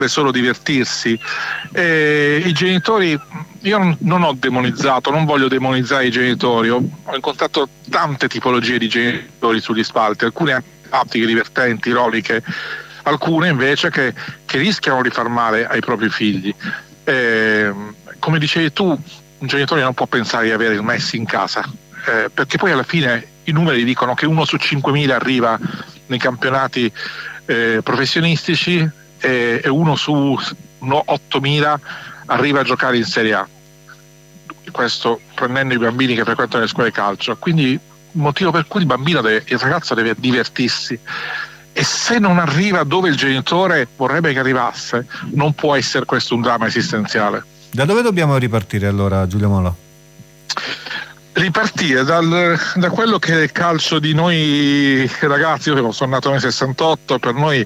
solo divertirsi. I genitori, io non ho demonizzato, non voglio demonizzare i genitori, ho incontrato tante tipologie di genitori sugli spalti, alcune simpatiche, divertenti, ironiche, alcune invece che rischiano di far male ai propri figli. Come dicevi tu, un genitore non può pensare di avere il Messi in casa, perché poi alla fine i numeri dicono che 1 su 5.000 arriva nei campionati professionistici e 1 su 8.000 arriva a giocare in Serie A. Questo prendendo i bambini che frequentano le scuole calcio. Quindi il motivo per cui il ragazzo deve divertirsi, e se non arriva dove il genitore vorrebbe che arrivasse, non può essere questo un dramma esistenziale. Da dove dobbiamo ripartire allora, Giulio Mola? Ripartire da quello che è il calcio di noi ragazzi. Io sono nato nel 68, per noi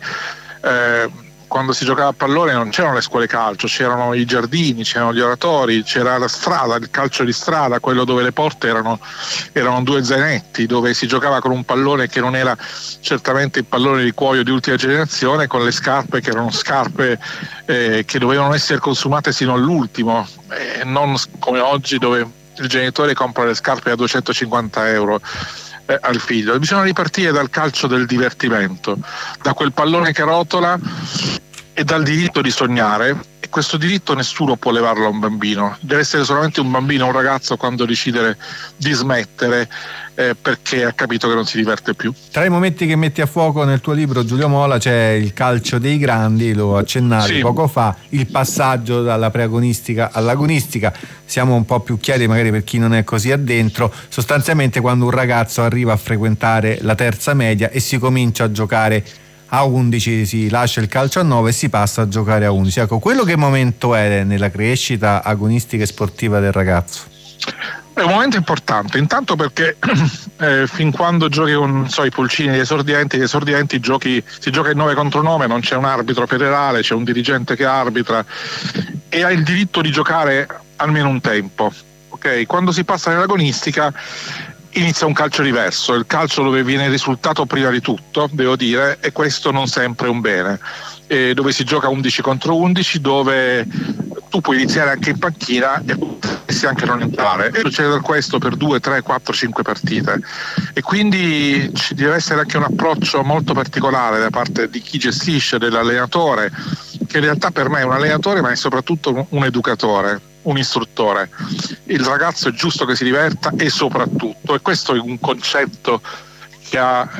quando si giocava a pallone non c'erano le scuole calcio, c'erano i giardini, c'erano gli oratori, c'era la strada, il calcio di strada, quello dove le porte erano 2 zainetti, dove si giocava con un pallone che non era certamente il pallone di cuoio di ultima generazione, con le scarpe che erano scarpe che dovevano essere consumate sino all'ultimo, non come oggi dove il genitore compra le scarpe a 250 euro al figlio. Bisogna ripartire dal calcio del divertimento, da quel pallone che rotola e dal diritto di sognare, e questo diritto nessuno può levarlo a un bambino. Deve essere solamente un bambino, un ragazzo, quando decide di smettere perché ha capito che non si diverte più. Tra i momenti che metti a fuoco nel tuo libro, Giulio Mola, c'è il calcio dei grandi, lo accennavi poco fa, il passaggio dalla preagonistica all'agonistica. Siamo un po' più chiari magari per chi non è così addentro. Sostanzialmente quando un ragazzo arriva a frequentare la terza media e si comincia a giocare a 11, si lascia il calcio a 9 e si passa a giocare a 11. Ecco, quello che momento è nella crescita agonistica e sportiva del ragazzo? È un momento importante, intanto perché fin quando giochi con i pulcini gli esordienti si gioca in 9 contro 9, non c'è un arbitro federale, c'è un dirigente che arbitra e ha il diritto di giocare almeno un tempo. Okay? Quando si passa nell'agonistica inizia un calcio diverso, il calcio dove viene il risultato prima di tutto, devo dire, e questo non sempre è un bene, dove si gioca 11 contro 11, dove tu puoi iniziare anche in panchina e potresti anche non entrare, e succede questo per 2, 3, 4, 5 partite, e quindi ci deve essere anche un approccio molto particolare da parte di chi gestisce, dell'allenatore, che in realtà per me è un allenatore ma è soprattutto un educatore, un istruttore. Il ragazzo è giusto che si diverta, e soprattutto, e questo è un concetto che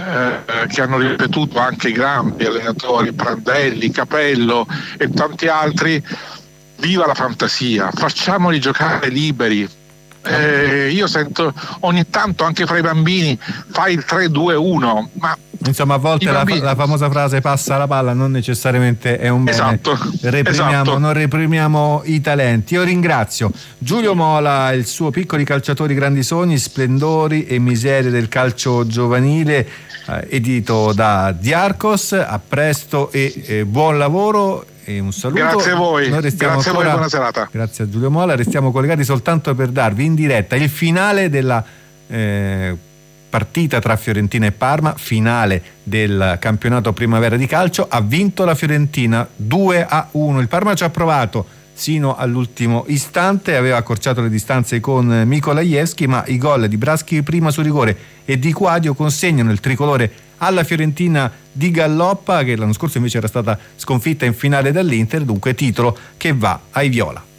hanno ripetuto anche i grandi allenatori, Prandelli, Capello e tanti altri: viva la fantasia, facciamoli giocare liberi. Io sento ogni tanto anche fra i bambini fai il 3-2-1, ma insomma a volte la famosa frase passa la palla non necessariamente è un bene. Esatto. Non reprimiamo i talenti. Io ringrazio Giulio Mola, il suo Piccoli calciatori grandi sogni, splendori e miserie del calcio giovanile, edito da Diarcos. A presto e buon lavoro e un saluto. Grazie a voi. Grazie a voi, buona serata. Grazie a Giulio Mola. Restiamo collegati soltanto per darvi in diretta il finale della partita tra Fiorentina e Parma, finale del campionato primavera di calcio. Ha vinto la Fiorentina 2-1. Il Parma ci ha provato sino all'ultimo istante, aveva accorciato le distanze con Mikolajewski, ma i gol di Braschi prima su rigore e di Quadio consegnano il tricolore alla Fiorentina di Galloppa, che l'anno scorso invece era stata sconfitta in finale dall'Inter. Dunque titolo che va ai viola.